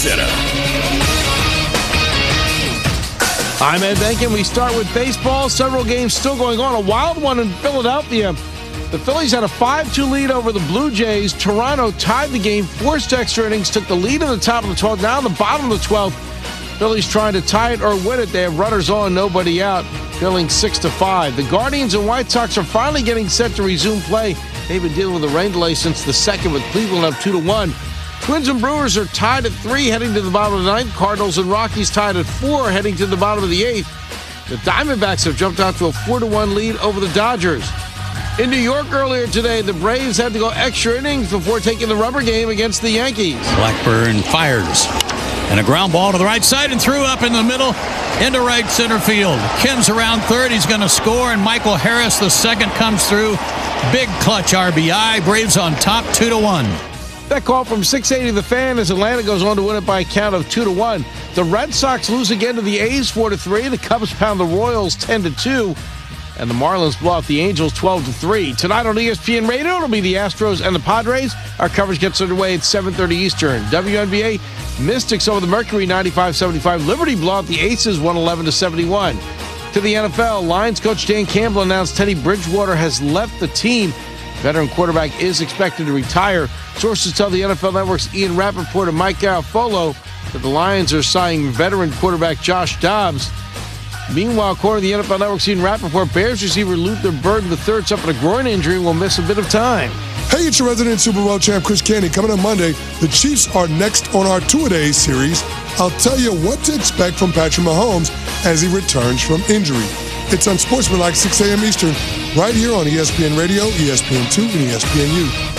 Center. I'm Ed Benkin. We start with baseball. Several games still going on. A wild one in Philadelphia. The Phillies had a 5-2 lead over the Blue Jays. Toronto tied the game, forced extra innings, took the lead in the top of the 12th. Now in the bottom of the 12th, Phillies trying to tie it or win it. They have runners on, nobody out, trailing 6-5. The Guardians and White Sox are finally getting set to resume play. They've been dealing with a rain delay since the second, with Cleveland up 2-1. Twins and Brewers are tied at 3 heading to the bottom of the 9th. Cardinals and Rockies tied at 4 heading to the bottom of the 8th. The Diamondbacks have jumped out to a 4-1 lead over the Dodgers. In New York earlier today, the Braves had to go extra innings before taking the rubber game against the Yankees. Blackburn fires. And a ground ball to the right side and threw up in the middle into right center field. Ken's around third. He's going to score, and Michael Harris, the second, comes through. Big clutch RBI. Braves on top 2-1. That call from 680 The Fan as Atlanta goes on to win it by a count of 2-1. The Red Sox lose again to the A's 4-3. The Cubs pound the Royals 10-2. And the Marlins blow out the Angels 12-3. Tonight on ESPN Radio, it'll be the Astros and the Padres. Our coverage gets underway at 7:30 Eastern. WNBA, Mystics over the Mercury 95-75. Liberty blow out the Aces 111-71. To the NFL, Lions coach Dan Campbell announced Teddy Bridgewater has left the team. Veteran quarterback is expected to retire. Sources tell the NFL Network's Ian Rappaport and Mike Garafolo that the Lions are signing veteran quarterback Josh Dobbs. Meanwhile, according to the NFL Network's Ian Rappaport, Bears receiver Luther Burden III suffered a groin injury and will miss a bit of time. Hey, it's your resident Super Bowl champ, Chris Candy. Coming on Monday, the Chiefs are next on our two-a-days series. I'll tell you what to expect from Patrick Mahomes as he returns from injury. It's Unsportsmanlike, 6 a.m. Eastern, right here on ESPN Radio, ESPN2, and ESPNU.